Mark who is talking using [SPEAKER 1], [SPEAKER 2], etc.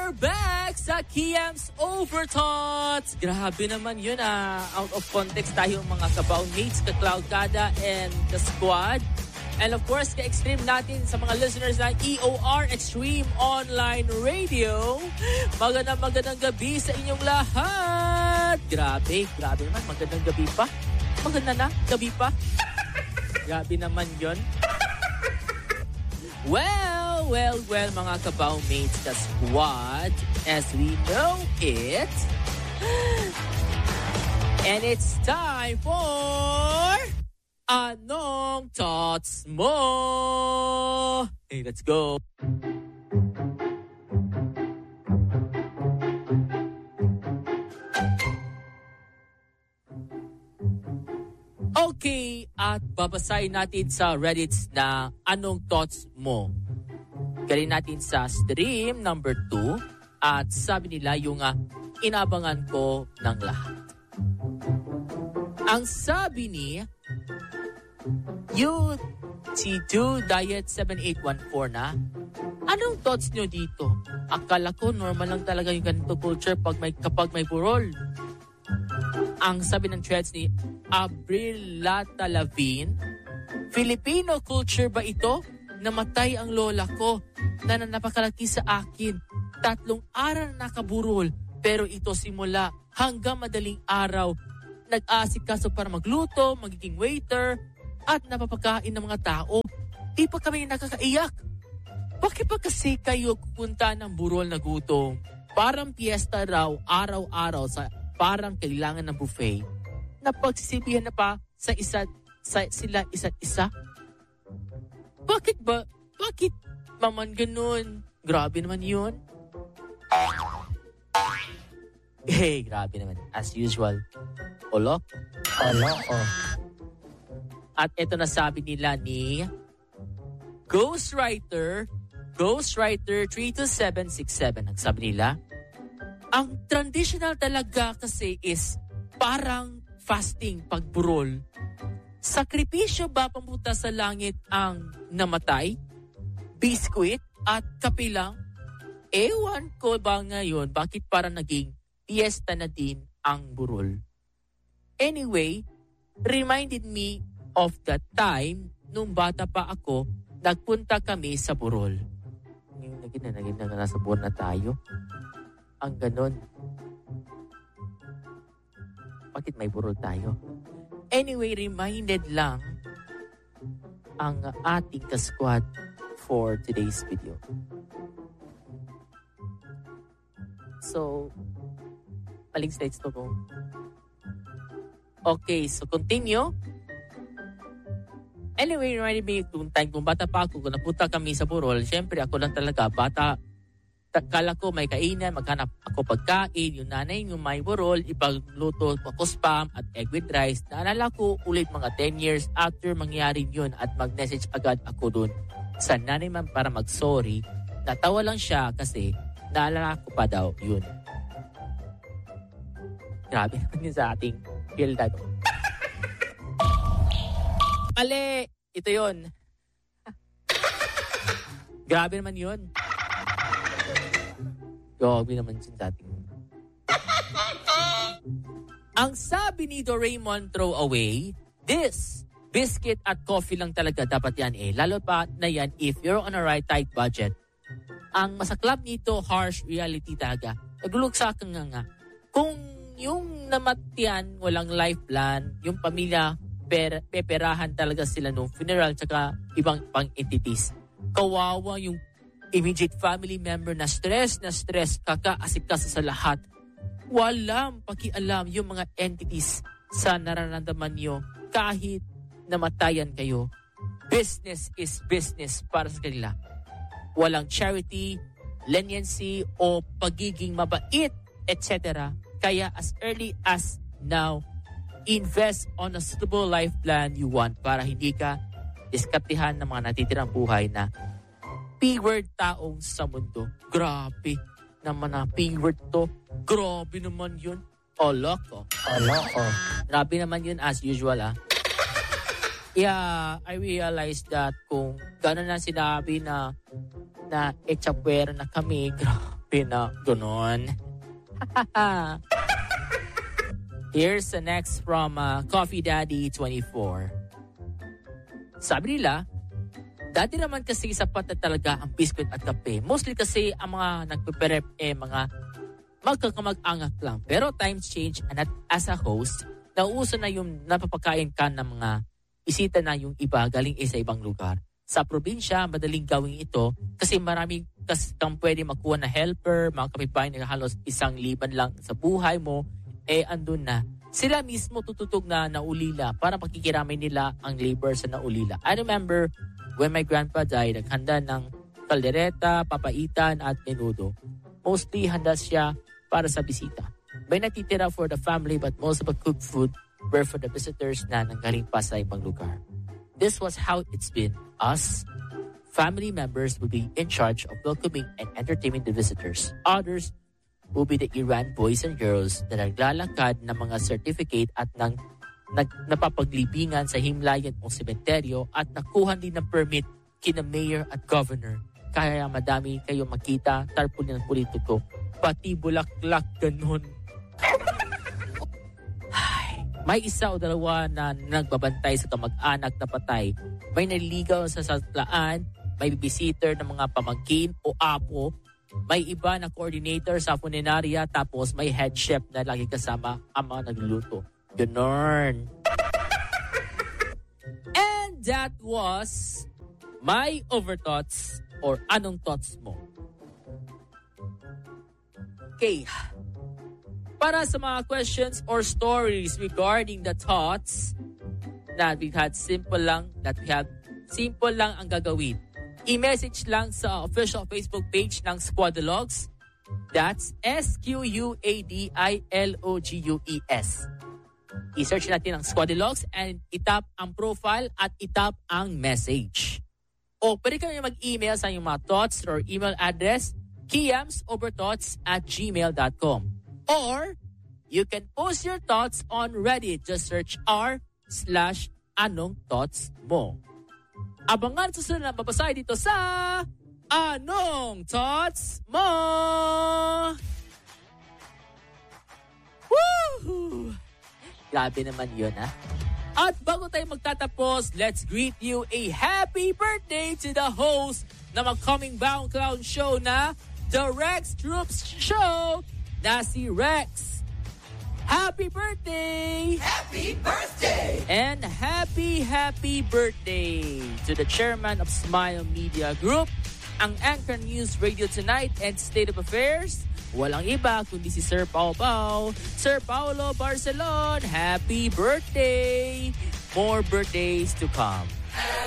[SPEAKER 1] We're back sa Kiam's Overthoughts. Grabe naman yun Out of context tayo mga kabaong mates, ka-Cloudcada and the squad. And of course, ka-extreme natin sa mga listeners ng EOR Extreme Online Radio. Magandang gabi sa inyong lahat. Grabe naman. Magandang gabi pa. Maganda na, gabi pa. Grabe naman yun. Well, mga kabaw mates, the squad, as we know it. And it's time for Anong Thoughts Mo? Hey, let's go. Okay, at babasahin natin sa Reddit na anong thoughts mo. Galing natin sa stream number 2 at sabi nila yung inabangan ko ng lahat. Ang sabi ni UT2 Diet 7814 na, anong thoughts nyo dito? Akala ko normal lang talaga yung ganito culture kapag may burol. Ang sabi ng threads ni Abril Latalavin, Filipino culture ba ito? Namatay ang lola ko na napakalaki sa akin. 3 araw na nakaburol, pero ito simula hanggang madaling araw. Nag-aasikaso para magluto, magiging waiter, at napapakain ng mga tao. Di pa kami nakakaiyak. Bakit pa kasi kayo pupunta ng burol na gutom? Parang piyesta raw araw-araw sa parang kailangan ng buffet. Napagsisibihan na pa sila isa't isa. Bakit ba? Bakit maman ganun? Grabe naman yun. Hey, grabe naman. As usual. Olok. At ito na sabi nila ni Ghostwriter 32767. Ang sabi nila, ang traditional talaga kasi is parang fasting pagburol. Sakripisyo ba pamunta sa langit ang namatay? Biskuit at kape lang? Ewan ko ba ngayon bakit parang naging piyesta na din ang burol. Anyway, reminded me of the time nung bata pa ako, nagpunta kami sa burol. Naging na nasa burol na tayo. Ang ganon. Bakit may burol tayo? Anyway, reminded lang ang ating ka-squad for today's video. So, paling slides to ko. Okay, so continue. Anyway, reminded me kung bata pa ako, kung napunta kami sa burol, syempre ako lang talaga, bata. Kala ko may kainan, maghanap ako pagkain, yung nanay yung may burol, ipagluto ako spam at egg with rice. Naalala ko ulit mga 10 years after mangyari yun at mag-message agad ako dun sa nanay man para mag-sorry. Natawa lang siya kasi naalala ko pa daw yun. Grabe naman yun sa ating pilda. Mali! Ito yun. Grabe naman yun. Grabe naman yun sa ating. Ang sabi ni Doraemon Throwaway, this biscuit at coffee lang talaga dapat yan lalo pa na yan if you're on a right tight budget. Ang masaklap nito, harsh reality talaga. Nagluluksa ka nga. Kung yung namatyan, walang life plan, yung pamilya, peperahan talaga sila nung funeral tsaka ibang pang entities. Kawawa yung immediate family member na stress, kakaasikaso sa lahat. Walang pakialam yung mga entities sa nararamdaman nyo kahit namatayan kayo. Business is business para sa kanila. Walang charity, leniency, o pagiging mabait, etc. Kaya as early as now, invest on a suitable life plan you want para hindi ka diskartehan ng mga natitirang buhay na P-word taong sa mundo. Grabe naman na P-word to. Grabe naman yun. Oloko. Grabe naman yun as usual Yeah, I realized that kung gano'n na sinabi na echapwera na kami, grabe kape na ganon. Here's the next from Coffee Daddy 24. Sabi nila, dati naman kasi sapat na talaga ang biskwit at kape. Mostly kasi ang mga nagpiprep mga magkakamag-angak lang. Pero times change and as a host, nauuso na yung napapakain ka ng mga isita na yung iba galing sa ibang lugar. Sa probinsya, madaling gawin ito kasi marami kang pwede makuha na helper, mga kapitbahay na halos 1,000 lang sa buhay mo, andun na. Sila mismo tututog na naulila para pakikiramay nila ang labor sa naulila. I remember when my grandpa died, naghanda ng kaldereta, papaitan at menudo. Mostly handa siya para sa bisita. May natitira for the family but most of the cooked food were for the visitors na nanggaling pa sa ibang lugar. This was how it's been. Us, family members will be in charge of welcoming and entertaining the visitors. Others will be the Iran boys and girls na naglalakad ng mga certificate at napapaglibingan sa himlayan o sementeryo at nakuha din ng permit kina mayor at governor. Kaya madami kayo makita, tarpulin ng politiko, pati bulaklak ganun. May isa o dalawa na nagbabantay sa kamag-anak na patay. May naliligaw sa satlaan, may babysitter ng mga pamangkin o apo, may iba na coordinator sa funeraria, tapos may head chef na lagi kasama ang mga nagluluto. Ganon. And that was my overthoughts or anong thoughts mo. Okay. Para sa mga questions or stories regarding the thoughts that we had simple lang ang gagawin. I-message lang sa official Facebook page ng Squadalogs. That's SQUADILOGUES. I-search natin ang Squadalogs and itap ang profile at itap ang message. O pwede kayo mag-email sa inyong mga thoughts or email address kiamsoverthoughts@gmail.com. Or you can post your thoughts on Reddit. Just search r/anong thoughts mo. Abangan sa sunod na babasahin dito sa Anong Thoughts Mo? Woo! Grabe naman yun, ha? At bago tayo magtatapos, let's greet you a happy birthday to the host ng Coming Bound Clown Show na The Rex Troops Show na si Rex. Happy birthday!
[SPEAKER 2] Happy birthday!
[SPEAKER 1] And happy birthday to the chairman of Smile Media Group, ang Anchor News Radio Tonight and State of Affairs. Walang iba kundi si Sir Pao Pao, Sir Paulo Barcelon. Happy birthday! More birthdays to come.